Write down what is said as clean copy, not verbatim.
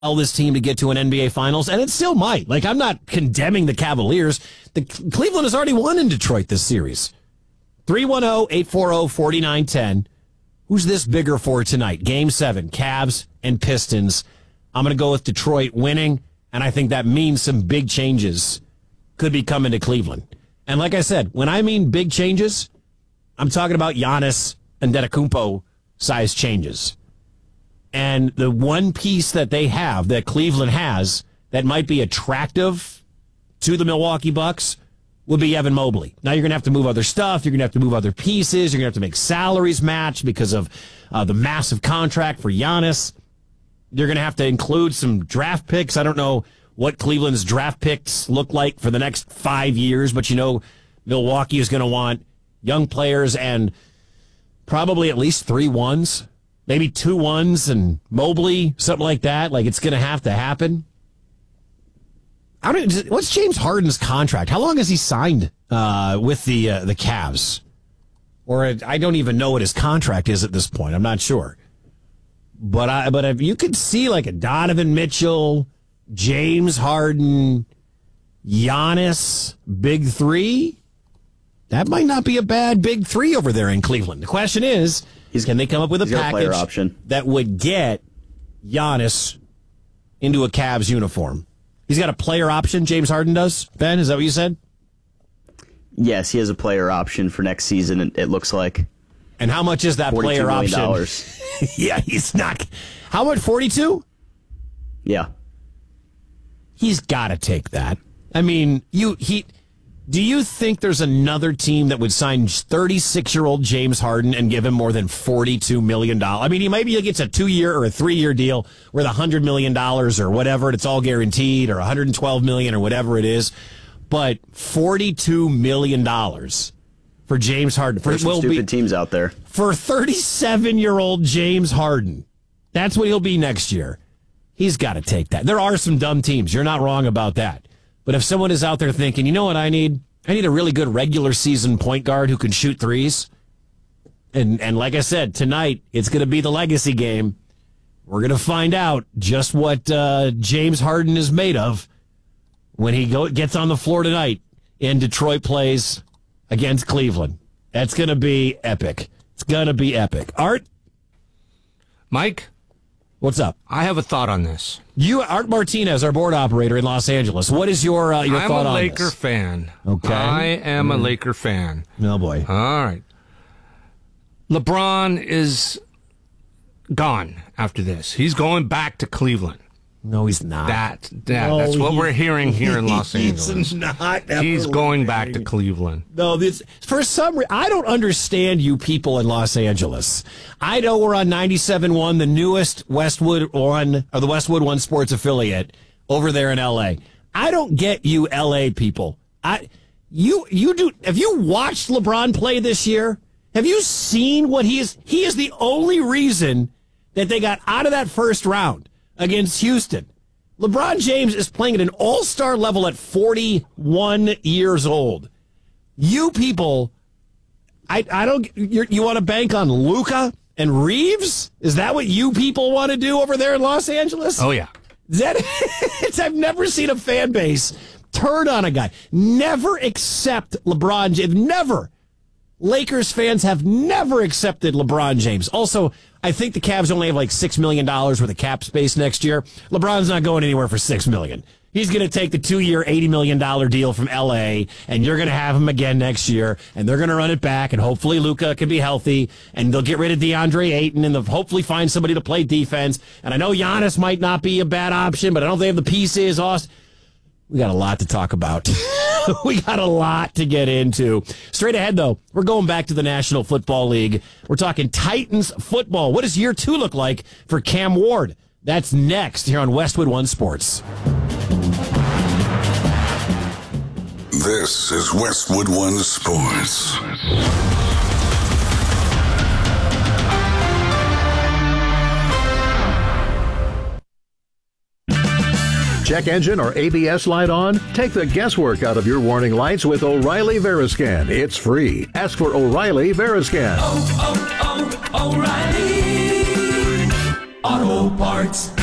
this team to get to an NBA Finals, and it still might. Like, I'm not condemning the Cavaliers. Cleveland has already won in Detroit this series. 310-840-4910. Who's this bigger for tonight? Game 7, Cavs and Pistons. I'm going to go with Detroit winning, and I think that means some big changes could be coming to Cleveland. And like I said, when I mean big changes, I'm talking about Giannis Antetokounmpo size changes. And the one piece that they have, that Cleveland has, that might be attractive to the Milwaukee Bucks would be Evan Mobley. Now you're going to have to move other stuff. You're going to have to move other pieces. You're going to have to make salaries match because of the massive contract for Giannis. You're going to have to include some draft picks. I don't know what Cleveland's draft picks look like for the next 5 years, but you know Milwaukee is going to want young players and probably at least 3 ones, maybe 2 ones and Mobley, something like that. Like, it's going to happen. What's James Harden's contract? How long has he signed with the Cavs? Or I don't even know what his contract is at this point. I'm not sure. But if you could see like a Donovan Mitchell, James Harden, Giannis, big 3, that might not be a bad big 3 over there in Cleveland. The question is, can they come up with a package that would get Giannis into a Cavs uniform? He's got a player option, James Harden does. Ben, is that what you said? Yes, he has a player option for next season, it looks like. And how much is that player option? Yeah, he's not. How much, 42? Yeah. He's got to take that. I mean, do you think there's another team that would sign 36-year-old James Harden and give him more than $42 million? I mean, maybe he gets a 2-year or a 3-year deal worth $100 million or whatever, and it's all guaranteed, or $112 million or whatever it is. But $42 million for James Harden. There's some stupid teams out there. For 37-year-old James Harden. That's what he'll be next year. He's got to take that. There are some dumb teams. You're not wrong about that. But if someone is out there thinking, you know what I need? I need a really good regular season point guard who can shoot threes. And like I said, tonight, it's going to be the legacy game. We're going to find out just what James Harden is made of when he gets on the floor tonight and Detroit plays against Cleveland. That's going to be epic. It's going to be epic. Art? Mike? What's up? I have a thought on this. Art Martinez, our board operator in Los Angeles. What is your thought on this? I'm a Laker fan. Okay. I am a Laker fan. Oh, boy. All right. LeBron is gone after this. He's going back to Cleveland. No, he's not. That's what we're hearing here in Los Angeles. He's not. He's going back to Cleveland. No, for some reason, I don't understand you people in Los Angeles. I know we're on 97.1, the newest Westwood One, or the Westwood One sports affiliate over there in L.A. I don't get you L.A. people. You do. Have you watched LeBron play this year? Have you seen what he is? He is the only reason that they got out of that first round against Houston. LeBron James is playing at an all-star level at 41 years old. You people, I don't. You want to bank on Luka and Reeves? Is that what you people want to do over there in Los Angeles? Oh yeah. I've never seen a fan base turn on a guy. Never accept LeBron James. Never. Lakers fans have never accepted LeBron James. Also, I think the Cavs only have like $6 million worth of cap space next year. LeBron's not going anywhere for $6 million. He's going to take the 2-year, $80 million deal from L.A., and you're going to have him again next year, and they're going to run it back, and hopefully Luka can be healthy, and they'll get rid of DeAndre Ayton, and they'll hopefully find somebody to play defense. And I know Giannis might not be a bad option, but I don't think they have the pieces. We got a lot to talk about. We got a lot to get into. Straight ahead, though, we're going back to the National Football League. We're talking Titans football. What does year 2 look like for Cam Ward? That's next here on Westwood One Sports. This is Westwood One Sports. Check engine or ABS light on? Take the guesswork out of your warning lights with O'Reilly Veriscan. It's free. Ask for O'Reilly Veriscan. O'Reilly Auto Parts.